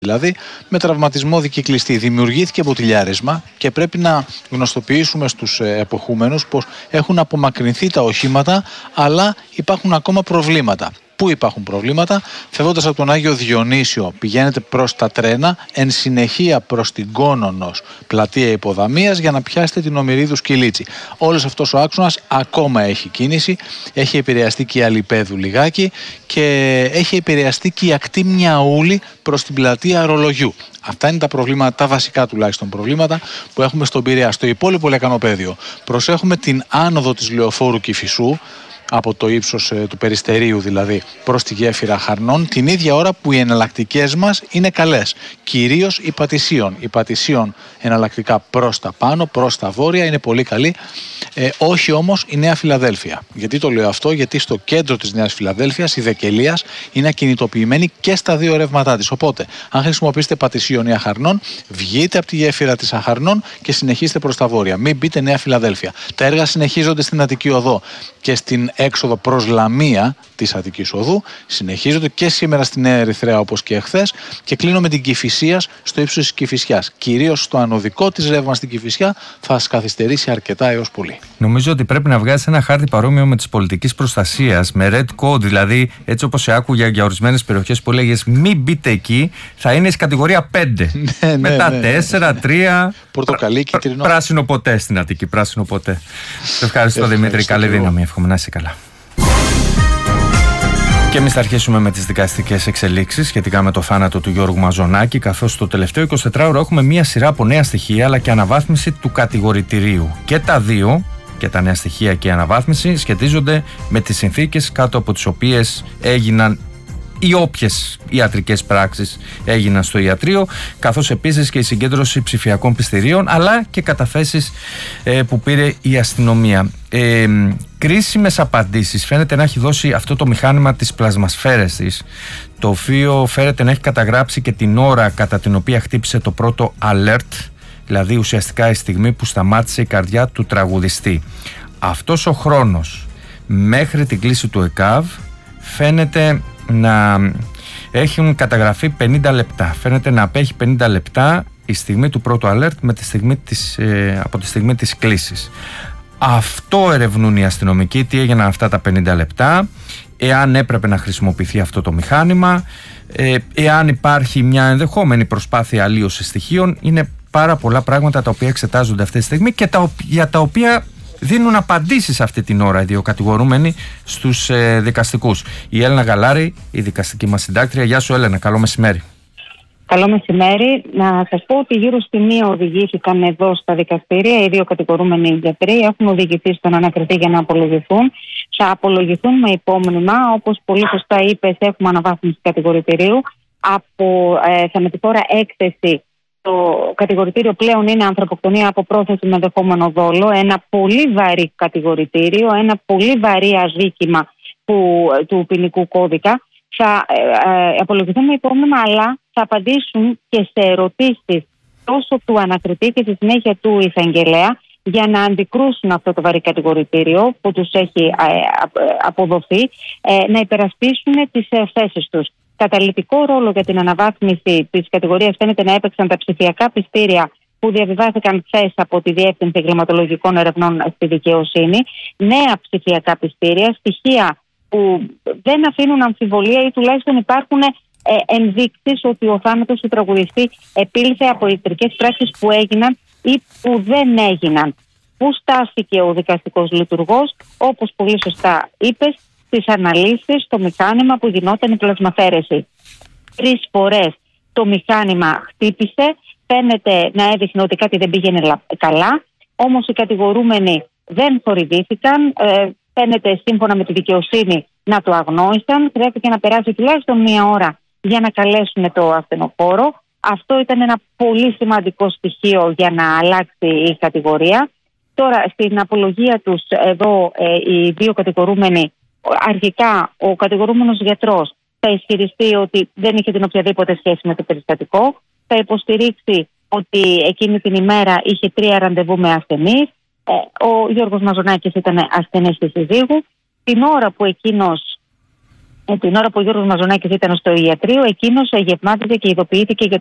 Δηλαδή, με τραυματισμό δικυκλιστή δημιουργήθηκε μποτιλιάρισμα και πρέπει να γνωστοποιήσουμε στους εποχούμενους πως έχουν απομακρυνθεί τα οχήματα, αλλά υπάρχουν ακόμα προβλήματα. Πού υπάρχουν προβλήματα? Φεύγοντας από τον Άγιο Διονύσιο, πηγαίνετε προς τα τρένα, εν συνεχεία προς την Κόνονος, πλατεία Υποδαμίας, για να πιάσετε την Ομηρίδου Σκυλίτσι. Όλος αυτός ο άξονας ακόμα έχει κίνηση, έχει επηρεαστεί και η Αλιπέδου λιγάκι και έχει επηρεαστεί και η ακτή Μιαούλη προς την πλατεία Αρολογιού. Αυτά είναι τα προβλήματα, τα βασικά τουλάχιστον προβλήματα που έχουμε στον Πειραιά. Στο υπόλοιπο λεκανοπέδιο προσέχουμε την άνοδο της Λεωφόρου Κηφισού, από το ύψος του Περιστερίου δηλαδή προς τη γέφυρα Χαρνών, την ίδια ώρα που οι εναλλακτικές μας είναι καλές. Κυρίως η Πατησίων. Η Πατησίων εναλλακτικά προς τα πάνω, προς τα βόρεια, είναι πολύ καλή. Όχι όμως η Νέα Φιλαδέλφια. Γιατί το λέω αυτό? Γιατί στο κέντρο της Νέας Φιλαδέλφειας η Δεκελίας είναι ακινητοποιημένη και στα δύο ρεύματά της. Οπότε, αν χρησιμοποιήσετε Πατησίων ή Αχαρνών, βγείτε από τη γέφυρα της Αχαρνών και συνεχίστε προς τα βόρεια. Μην μπείτε Νέα Φιλαδέλφια. Τα έργα συνεχίζονται στην Αττική Οδό και στην έξοδο προς Λαμία της Αττικής Οδού. Συνεχίζονται και σήμερα στη Νέα Ερυθρέα όπως και εχθές και κλείνω με την Κηφισίας στο ύψος της Κηφισιάς. Κυρίως στο ανωδικό της ρεύμα στην Κηφισιά θα σας καθυστερήσει αρκετά έως πολύ. Νομίζω ότι πρέπει να βγάλεις ένα χάρτη παρόμοιο με της πολιτικής προστασίας, με red code, δηλαδή έτσι όπως σε άκουγα για ορισμένες περιοχές που έλεγες μην μπείτε εκεί, θα είναι σε κατηγορία 5. Μετά 4, 3. Πορτοκαλί, κίτρινο. Πράσινο ποτέ στην Αττική, πράσινο ποτέ. Σε ευχαριστώ Δημήτρη, καλή δύναμη, εύχομαι να είσαι καλά. Και εμείς θα αρχίσουμε με τις δικαστικές εξελίξεις σχετικά με το θάνατο του Γιώργου Μαζονάκη, καθώς στο τελευταίο 24ωρο έχουμε μία σειρά από νέα στοιχεία αλλά και αναβάθμιση του κατηγορητηρίου. Και τα δύο, και τα νέα στοιχεία και η αναβάθμιση, σχετίζονται με τις συνθήκες κάτω από τις οποίες έγιναν ή όποιες ιατρικές πράξεις έγιναν στο ιατρείο, καθώς επίσης και η συγκέντρωση ψηφιακών πιστηρίων αλλά και καταθέσεις που πήρε η αστυνομία. Κρίσιμες απαντήσεις φαίνεται να έχει δώσει αυτό το μηχάνημα της πλασμασφαίρες της, το οποίο φαίνεται να έχει καταγράψει και την ώρα κατά την οποία χτύπησε το πρώτο alert, δηλαδή ουσιαστικά η στιγμή που σταμάτησε η καρδιά του τραγουδιστή. Αυτός ο χρόνος μέχρι την κλίση του ΕΚΑΒ φαίνεται να έχουν καταγραφεί 50 λεπτά. Φαίνεται να απέχει 50 λεπτά η στιγμή του πρώτου alert με τη στιγμή από τη στιγμή της κλίσης. Αυτό ερευνούν οι αστυνομικοί, τι έγιναν αυτά τα 50 λεπτά, εάν έπρεπε να χρησιμοποιηθεί αυτό το μηχάνημα, εάν υπάρχει μια ενδεχόμενη προσπάθεια αλλίωσης στοιχείων. Είναι πάρα πολλά πράγματα τα οποία εξετάζονται αυτή τη στιγμή και για τα οποία δίνουν απαντήσεις αυτή την ώρα οι δύο κατηγορούμενοι στους δικαστικούς. Η Έλενα Γαλάρη, η δικαστική μας συντάκτρια. Γεια σου Έλενα, καλό μεσημέρι. Καλό μεσημέρι. Να σας πω ότι γύρω στη 1 οδηγήθηκαν εδώ στα δικαστήρια. Οι δύο κατηγορούμενοι γιατροί έχουν οδηγηθεί στον ανακριτή για να απολογηθούν. Θα απολογηθούν με υπόμνημα. Όπως πολύ σωστά είπες, έχουμε αναβάθμιση κατηγορητηρίου. Από θανατηφόρα έκθεση, το κατηγορητήριο πλέον είναι ανθρωποκτονία από πρόθεση με δεχόμενο δόλο. Ένα πολύ βαρύ κατηγορητήριο, ένα πολύ βαρύ αδίκημα του ποινικού κώδικα. Θα απολογηθούν με υπόμνημα, αλλά θα απαντήσουν και σε ερωτήσεις τόσο του ανακριτή και στη συνέχεια του εισαγγελέα για να αντικρούσουν αυτό το βαρύ κατηγορητήριο που τους έχει αποδοθεί, να υπερασπίσουν τις θέσεις τους. Καταλυτικό ρόλο για την αναβάθμιση της κατηγορίας φαίνεται να έπαιξαν τα ψηφιακά πιστήρια που διαβιβάστηκαν χθες από τη Διεύθυνση Εγκληματολογικών Ερευνών στη Δικαιοσύνη. Νέα ψηφιακά πιστήρια, στοιχεία που δεν αφήνουν αμφιβολία ή τουλάχιστον υπάρχουν ενδείξεις ότι ο θάνατος του τραγουδιστή επήλθε από ιατρικές πράξεις που έγιναν ή που δεν έγιναν. Πού στάθηκε ο δικαστικός λειτουργός? Όπως πολύ σωστά είπες, στις αναλύσεις, το μηχάνημα που γινόταν η πλασμαθαίρεση. 3 φορές το μηχάνημα χτύπησε, φαίνεται να έδειχνε ότι κάτι δεν πήγαινε καλά, όμως οι κατηγορούμενοι δεν θορυβήθηκαν, φαίνεται σύμφωνα με τη δικαιοσύνη να το αγνόησαν. Χρειάστηκε να περάσει τουλάχιστον 1 ώρα για να καλέσουν το ασθενοφόρο. Αυτό ήταν ένα πολύ σημαντικό στοιχείο για να αλλάξει η κατηγορία. Τώρα στην απολογία τους εδώ οι δύο κατηγορούμενοι, αρχικά ο κατηγορούμενος γιατρός θα ισχυριστεί ότι δεν είχε την οποιαδήποτε σχέση με το περιστατικό. Θα υποστηρίξει ότι εκείνη την ημέρα είχε 3 ραντεβού με ασθενείς. Ο Γιώργος Μαζονάκης ήταν ασθενής της συζύγου. Την ώρα που εκείνος Την ώρα που ο Γιώργος Μαζονάκης ήταν στο ιατρείο, εκείνος γευμάτιζε και ειδοποιήθηκε για